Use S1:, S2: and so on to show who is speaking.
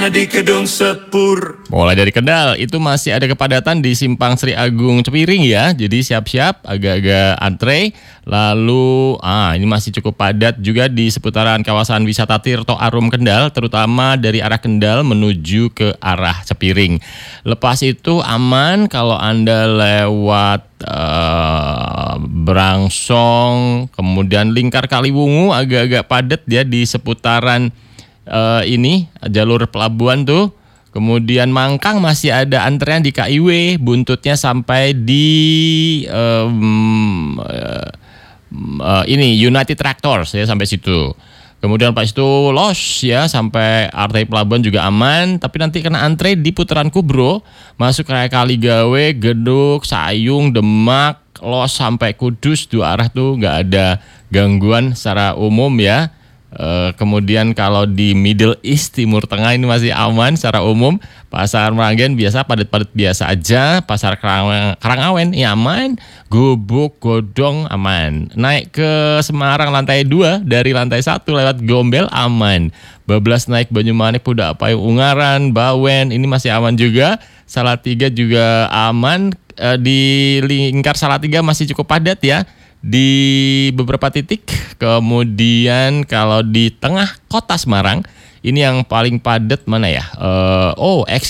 S1: hanya di Kedung Sepur.
S2: Mulai dari Kendal, itu masih ada kepadatan di Simpang Sri Agung Cepiring ya. Jadi siap-siap agak-agak antre. Lalu ini masih cukup padat juga di seputaran kawasan wisata Tirto Arum Kendal, terutama dari arah Kendal menuju ke arah Cepiring. Lepas itu aman kalau Anda lewat Brangsong, kemudian Lingkar Kaliwungu agak-agak padat ya di seputaran ini jalur pelabuhan tuh. Kemudian Mangkang masih ada antrean di KIW, buntutnya sampai di ini United Tractors ya sampai situ. Kemudian pas itu los ya sampai arteri pelabuhan juga aman, tapi nanti kena antre di putaran Kubro, masuk kayak Kaligawe, Geduk, Sayung, Demak, los sampai Kudus dua arah tuh nggak ada gangguan secara umum ya. Kemudian kalau di Middle East Timur Tengah ini masih aman secara umum. Pasar Meranggen biasa padat-padat biasa aja. Pasar Karangawen ya aman. Gubuk, Godong aman. Naik ke Semarang lantai 2 dari lantai 1 lewat Gombel aman. Bablas naik Banyumanik, Pudak Payung, Ungaran, Bawen ini masih aman juga. Salatiga juga aman. Di lingkar Salatiga masih cukup padat ya di beberapa titik. Kemudian kalau di tengah kota Semarang ini yang paling padat mana ya? Exit